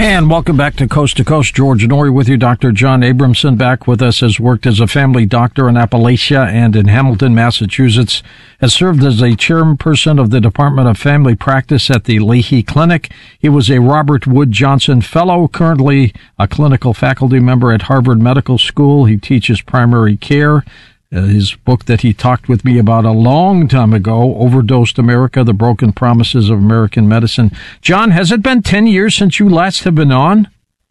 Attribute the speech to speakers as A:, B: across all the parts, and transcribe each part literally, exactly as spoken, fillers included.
A: And welcome back to Coast to Coast. George Noory with you. Doctor John Abramson back with us, has worked as a family doctor in Appalachia and in Hamilton, Massachusetts, has served as a chairperson of the Department of Family Practice at the Leahy Clinic. He was a Robert Wood Johnson Fellow, currently a clinical faculty member at Harvard Medical School. He teaches primary care. Uh, his book that he talked with me about a long time ago, Overdosed America, The Broken Promises of American Medicine. John, has it been ten years since you last have been on?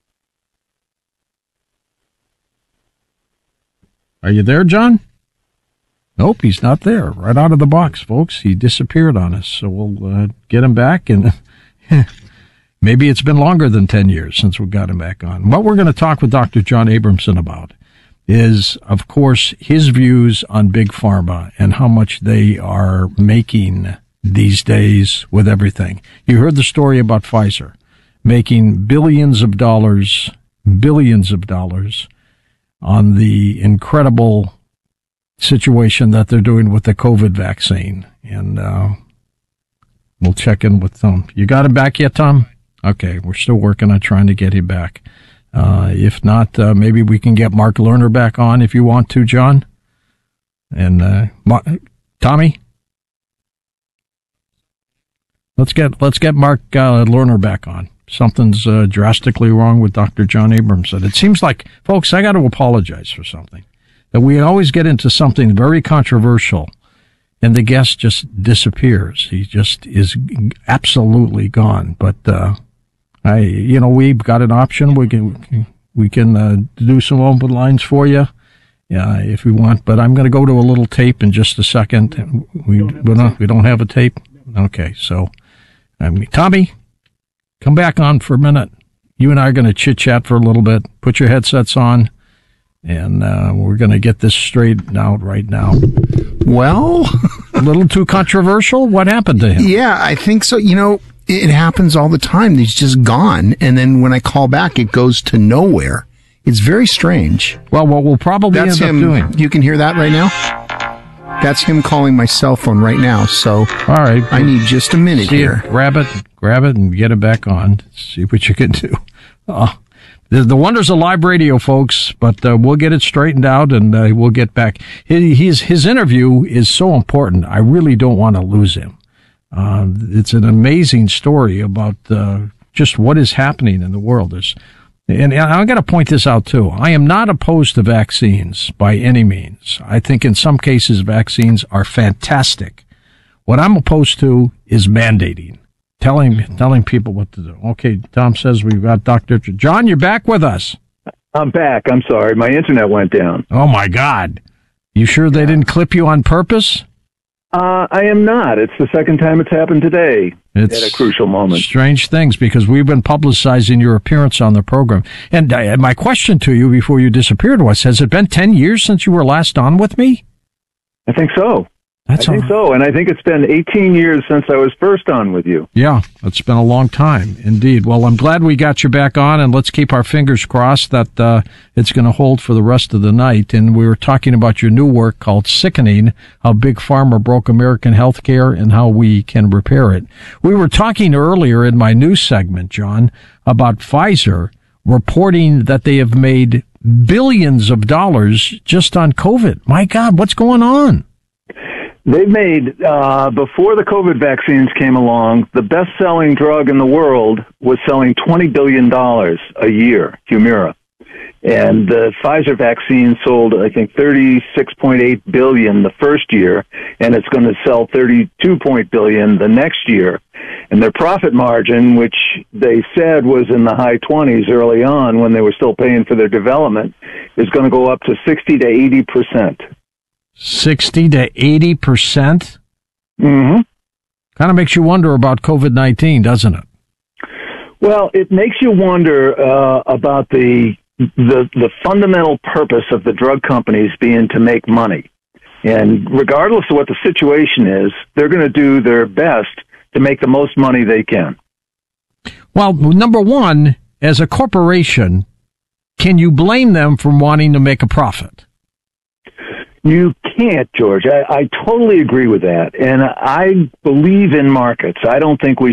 A: Are you there, John? Nope, he's not there. Right out of the box, folks. He disappeared on us, so we'll uh, get him back, and maybe it's been longer than ten years since we got him back on. What we're going to talk with Doctor John Abramson about is, of course, his views on Big Pharma and how much they are making these days with everything. You heard the story about Pfizer making billions of dollars, billions of dollars on the incredible situation that they're doing with the COVID vaccine. And uh, we'll check in with Tom. You got him back yet, Tom? Okay, we're still working on trying to get him back. Uh, if not, uh, maybe we can get Mark Lerner back on if you want to, John. And, uh, Mar- Tommy? Let's get, let's get Mark, uh, Lerner back on. Something's, uh, drastically wrong with Doctor John Abramson. It seems like, folks, I got to apologize for something. That we always get into something very controversial and the guest just disappears. He just is absolutely gone. But, uh, I, you know, we've got an option. We can, we can uh, do some open lines for you, yeah, if we want. But I'm going to go to a little tape in just a second. We, we don't, we don't have a tape. Okay, so, I mean, Tommy, come back on for a minute. You and I are going to chit chat for a little bit. Put your headsets on, and uh, we're going to get this straightened out right now.
B: Well,
A: a little too controversial. What happened to him?
B: Yeah, I think so. You know, it happens all the time. He's just gone. And then when I call back, it goes to nowhere. It's very strange.
A: Well, what we'll probably
B: That's
A: end
B: him.
A: up doing.
B: You can hear that right now? That's him calling my cell phone right now. So
A: all right,
B: I need just a minute
A: see
B: here.
A: It, grab it, grab it, and get it back on. See what you can do. Uh, the, the wonders of live radio, folks, but uh, we'll get it straightened out, and uh, we'll get back. His, his interview is so important. I really don't want to lose him. Uh, it's an amazing story about uh, just what is happening in the world. There's, and I'm going to point this out, too. I am not opposed to vaccines by any means. I think in some cases vaccines are fantastic. What I'm opposed to is mandating, telling telling people what to do. Okay, Tom says we've got Doctor John, you're back with us.
C: I'm back. I'm sorry. My internet went down.
A: Oh, my God. You sure they didn't clip you on purpose?
C: Uh, I am not. It's the second time it's happened today
A: it's
C: at a crucial moment.
A: Strange things, because we've been publicizing your appearance on the program. And uh, my question to you before you disappeared was, has it been ten years since you were last on with me?
C: I think so.
A: That's
C: I think
A: a,
C: so. And I think it's been eighteen years since I was first on with you.
A: Yeah, it's been a long time, indeed. Well, I'm glad we got you back on, and let's keep our fingers crossed that uh, it's going to hold for the rest of the night. And we were talking about your new work called Sickening, How Big Pharma Broke American Healthcare and How We Can Repair It. We were talking earlier in my news segment, John, about Pfizer reporting that they have made billions of dollars just on COVID. My God, what's going on?
C: They've made, uh, before the COVID vaccines came along, the best-selling drug in the world was selling twenty billion dollars a year, Humira. And the Pfizer vaccine sold, I think, thirty-six point eight billion dollars the first year, and it's going to sell thirty-two billion dollars the next year. And their profit margin, which they said was in the high twenties early on when they were still paying for their development, is going to go up to sixty to eighty percent.
A: sixty to eighty percent?
C: Mm-hmm.
A: Kind of makes you wonder about COVID nineteen, doesn't it?
C: Well, it makes you wonder uh, about the, the the fundamental purpose of the drug companies being to make money. And regardless of what the situation is, they're going to do their best to make the most money they can.
A: Well, number one, as a corporation, can you blame them for wanting to make a profit?
C: You can't, George. I, I totally agree with that. And I believe in markets. I don't think we